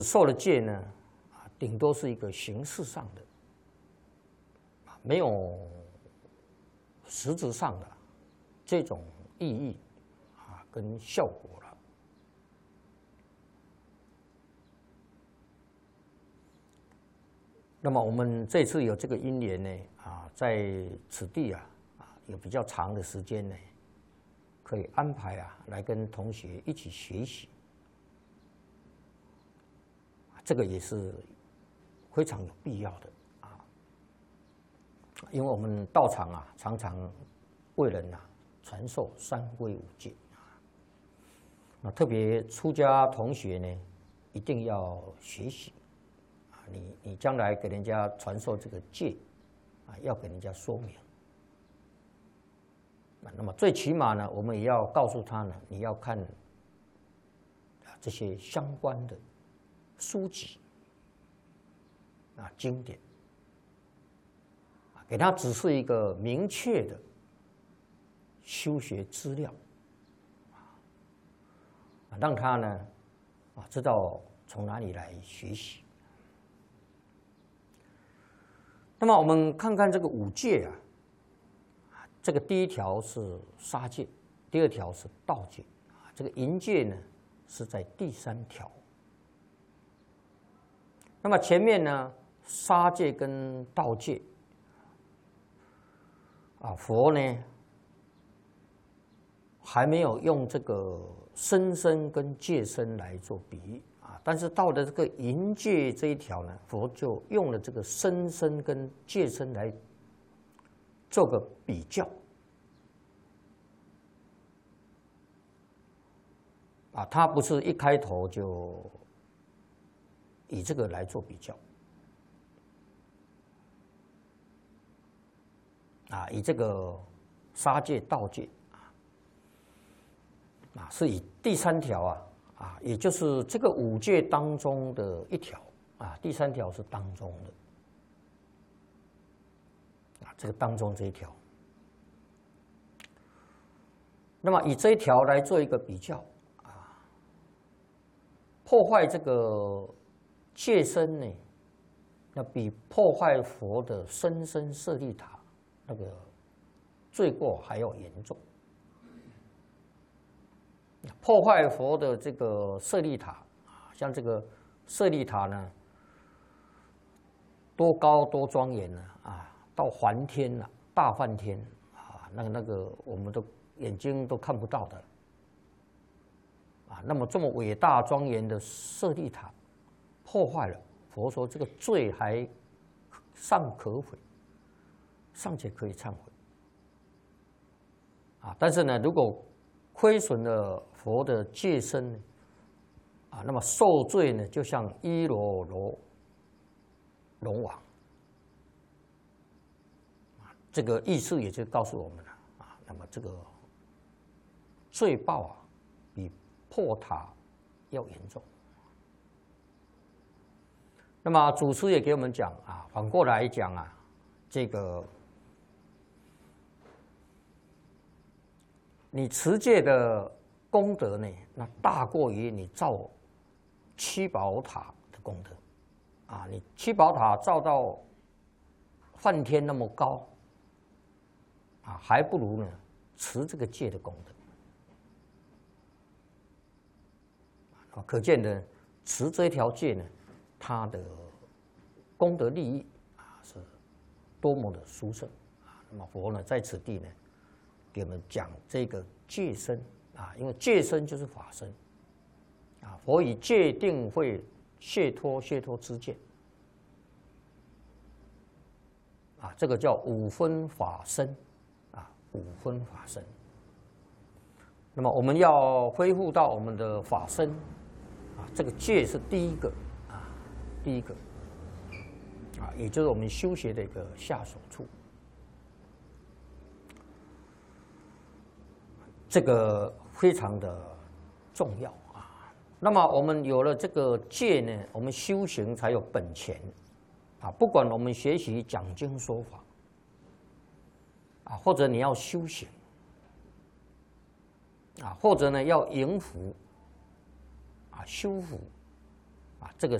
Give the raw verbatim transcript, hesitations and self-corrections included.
受的戒呢，啊，顶多是一个形式上的，啊，没有实质上的这种意义啊跟效果了。那么我们这次有这个因缘呢，啊，在此地啊，啊，有比较长的时间呢，可以安排啊，来跟同学一起学习。这个也是非常有必要的啊，因为我们道场啊，常常为人啊传授三规五戒啊，那特别出家同学呢，一定要学习啊，你你将来给人家传授这个戒啊，要给人家说明。那么最起码呢，我们也要告诉他呢，你要看这些相关的书籍啊、经典啊，给他指示一个明确的修学资料啊，让他呢啊知道从哪里来学习。那么我们看看这个五戒啊，这个第一条是杀戒，第二条是盗戒啊，这个淫戒呢是在第三条。那么前面呢，杀戒跟盗戒啊，佛呢还没有用这个身身跟戒身来做比喻啊，但是到了这个淫戒这一条呢，佛就用了这个身身跟戒身来做个比较啊，他不是一开头就以这个来做比较啊，以这个杀戒、盗戒啊，啊是以第三条啊啊，也就是这个五戒当中的一条啊，第三条是当中的啊，这个当中这一条。那么以这一条来做一个比较啊，破坏这个戒身呢，那比破坏佛的身身舍利塔那个罪过还要严重。破坏佛的这个舍利塔啊，像这个舍利塔呢，多高多庄严呢啊，到梵天了、啊，大梵天啊，那个那个我们都眼睛都看不到的啊。那么这么伟大庄严的舍利塔破坏了，佛说这个罪还尚可悔，尚且可以忏悔啊。但是呢，如果亏损了佛的戒身啊，那么受罪呢，就像伊罗罗龙王啊，这个意思也就告诉我们了啊。那么这个罪报啊，比破塔要严重。那么祖师也给我们讲啊，反过来讲啊，这个你持戒的功德呢，那大过于你造七宝塔的功德啊！你七宝塔造到梵天那么高啊，还不如呢持这个戒的功德啊！可见的持这一条戒呢，它的功德利益啊是多么的殊胜啊！那么佛呢在此地呢，给我们讲这个戒身啊，因为戒身就是法身啊，佛以戒定慧解脱解脱之戒啊，这个叫五分法身啊，五分法身。那么我们要恢复到我们的法身啊，这个戒是第一个啊，第一个啊，也就是我们修学的一个下手处。这个非常的重要啊。那么我们有了这个戒呢，我们修行才有本钱啊。不管我们学习讲经说法啊，或者你要修行啊，或者呢要迎福啊、修福啊，这个